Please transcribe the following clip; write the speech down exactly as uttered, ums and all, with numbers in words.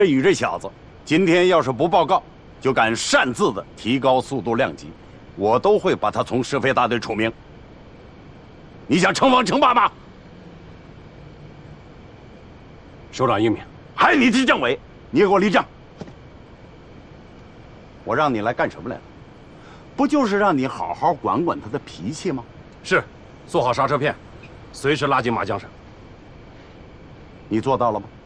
这宇这小子，今天要是不报告，就敢擅自的提高速度量级，我都会把他从石飞大队除名。你想称王称霸吗？ 首长英明。 还有你这政委，你也给我立正！我让你来干什么来了？不就是让你好好管管他的脾气吗？ 是，做好刹车片，随时拉进马缰绳。 你做到了吗？